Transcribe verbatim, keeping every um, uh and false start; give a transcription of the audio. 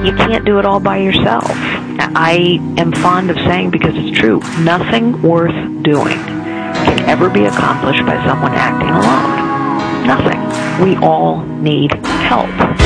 you can't do it all by yourself. I am fond of saying, because it's true, nothing worth doing can ever be accomplished by someone acting alone. Nothing. We all need help.